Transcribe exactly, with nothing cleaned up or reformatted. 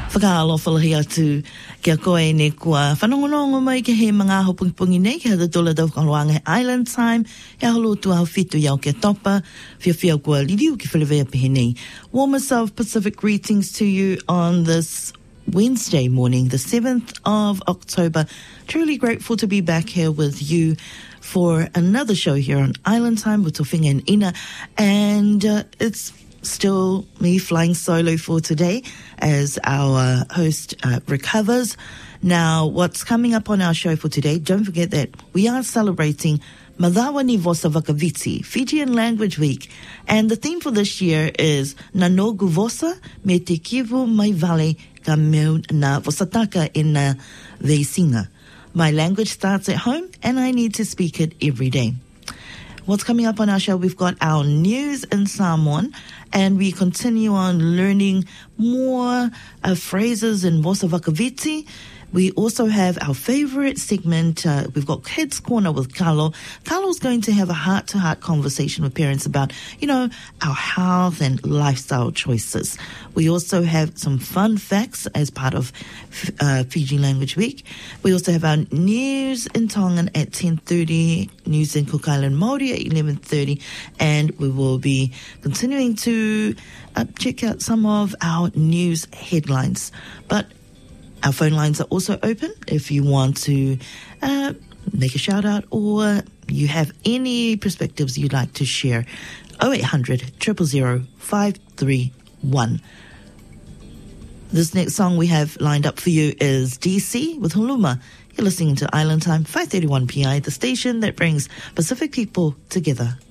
Whakaalofa atu kia koe ne kua whanongonongo mai ke he mga aho pungipungi nei ke hata tola tau whakaroanga he Island Time he aholo tu aho fitu iau ke topa fia fia kua liliu ki whalewea pehe nei. Warmest of Pacific greetings to you on this Wednesday morning, the seventh of October. Truly grateful to be back here with you for another show here on Island Time with Tofinga and Ina, and uh, it's still me flying solo for today as our host uh, recovers. Now, what's coming up on our show for today, don't forget that we are celebrating Madawa ni Vosa Vakaviti, Fijian Language Week, and the theme for this year is Nanogu Vosa me te kivu mai vale ka meu na Vosataka in na Veisinga. My language starts at home and I need to speak it every day. What's coming up on our show? We've got our news in Samoan, and we continue on learning more uh, phrases in Vosa Vakaviti. We also have our favorite segment. Uh, we've got Kids Corner with Carlo. Carlo's going to have a heart-to-heart conversation with parents about, you know, our health and lifestyle choices. We also have some fun facts as part of uh, Fiji Language Week. We also have our news in Tongan at ten thirty, news in Cook Island Māori at eleven thirty, and we will be continuing to uh, check out some of our news headlines. But our phone lines are also open if you want to uh, make a shout out or you have any perspectives you'd like to share. oh eight hundred, zero zero zero, five three one. This next song we have lined up for you is D C with Huluma. You're listening to Island Time, five thirty-one P I, the station that brings Pacific people together.